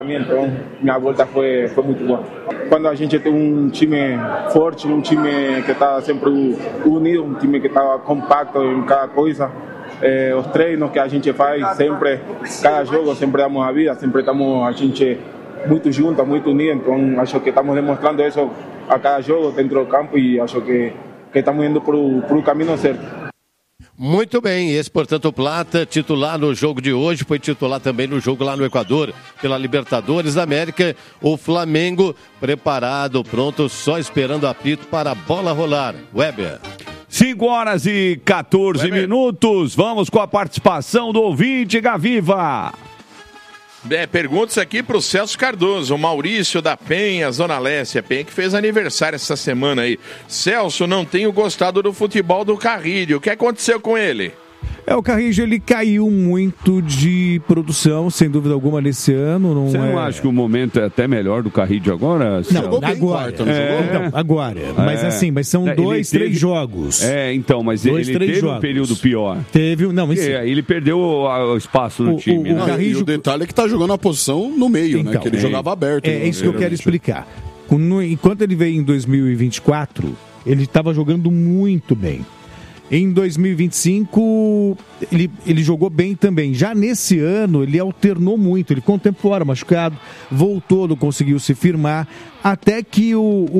Então, minha volta foi muito boa. Quando a gente tem um time forte, um time que está sempre unido, um time que está compacto em cada coisa, os treinos que a gente faz, sempre, cada jogo, sempre damos a vida, sempre estamos a gente muito juntos, muito unidos. Então, acho que estamos demonstrando isso a cada jogo dentro do campo e acho que estamos indo para o caminho certo. Muito bem, esse, portanto, o Plata, titular no jogo de hoje, foi titular também no jogo lá no Equador, pela Libertadores da América. O Flamengo preparado, pronto, só esperando apito para a bola rolar. Weber. 5h14. Vamos com a participação do ouvinte, Gaviva. Perguntas aqui para o Celso Cardoso, o Maurício da Penha, Zona Leste, a Penha que fez aniversário essa semana aí. Celso, não tenho gostado do futebol do Carrilho, o que aconteceu com ele? O Carrillo, ele caiu muito de produção, sem dúvida alguma, nesse ano. Você não acha que o momento é até melhor do Carrillo agora? Não, agora. Então, agora. Mas assim, são 2-3 jogos. Então, mas ele teve jogos. Um período pior. Ele perdeu o espaço no time. O Carrillo... E o detalhe é que tá jogando a posição no meio, então, né? Que ele jogava aberto. É isso que eu quero explicar. Enquanto ele veio em 2024, ele estava jogando muito bem. Em 2025, ele jogou bem também. Já nesse ano, ele alternou muito. Ele ficou um tempo fora, machucado, voltou, não conseguiu se firmar. Até que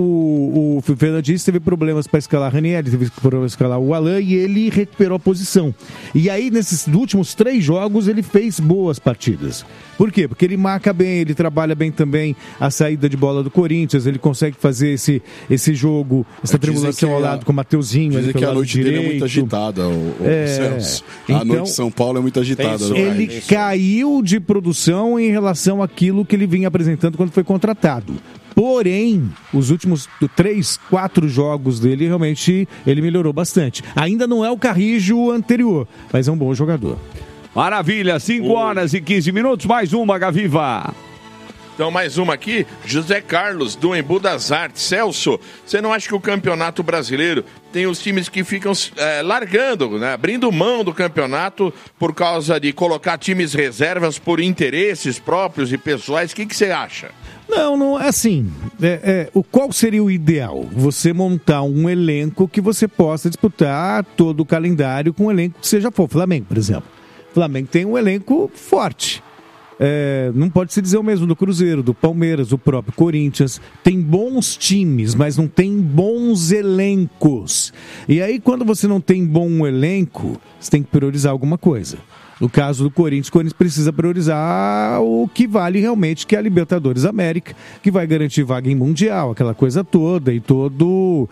o Fernandinho teve problemas para escalar Ranieri, teve problemas para escalar o Alain e ele recuperou a posição. E aí, nesses últimos 3 jogos, ele fez boas partidas. Por quê? Porque ele marca bem, ele trabalha bem também a saída de bola do Corinthians, ele consegue fazer esse jogo, essa tribulação ao lado com o Mateuzinho. Dizem que a noite dele é muito agitada, o Celso. A noite de São Paulo é muito agitada. Ele caiu de produção em relação àquilo que ele vinha apresentando quando foi contratado. Porém, os últimos 3, 4 jogos dele, realmente, ele melhorou bastante. Ainda não é o Carrillo anterior, mas é um bom jogador. Maravilha, 5h15, mais uma, Gaviva. Então, mais uma aqui, José Carlos, do Embu das Artes. Celso, você não acha que o Campeonato Brasileiro tem os times que ficam largando, né, abrindo mão do campeonato por causa de colocar times reservas por interesses próprios e pessoais? O que você acha? Não, assim, qual seria o ideal? Você montar um elenco que você possa disputar todo o calendário com um elenco que seja for. Flamengo, por exemplo. Flamengo tem um elenco forte. Não pode se dizer o mesmo do Cruzeiro, do Palmeiras, do próprio Corinthians. Tem bons times, mas não tem bons elencos. E aí, quando você não tem bom elenco, você tem que priorizar alguma coisa. No caso do Corinthians, o Corinthians precisa priorizar o que vale realmente, que é a Libertadores América, que vai garantir vaga em Mundial, aquela coisa toda, e todo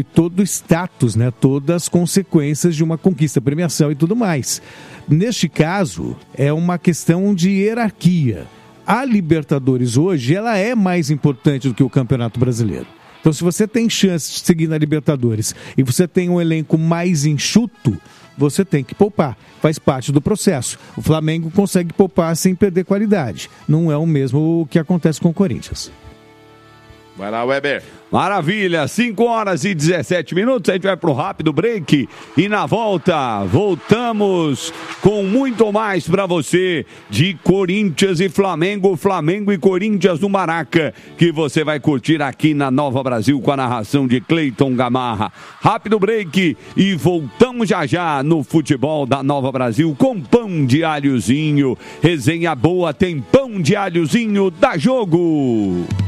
status, né? Todas as consequências de uma conquista, premiação e tudo mais. Neste caso, é uma questão de hierarquia. A Libertadores hoje, ela é mais importante do que o Campeonato Brasileiro. Então, se você tem chance de seguir na Libertadores e você tem um elenco mais enxuto, você tem que poupar. Faz parte do processo. O Flamengo consegue poupar sem perder qualidade. Não é o mesmo que acontece com o Corinthians. Vai lá, Weber. Maravilha, 5h17. A gente vai para um rápido break e na volta, voltamos com muito mais para você de Corinthians e Flamengo, Flamengo e Corinthians no Maraca, que você vai curtir aqui na Nova Brasil com a narração de Cleiton Gamarra. Rápido break e voltamos já no futebol da Nova Brasil com pão de alhozinho. Resenha boa, tem pão de alhozinho, dá jogo!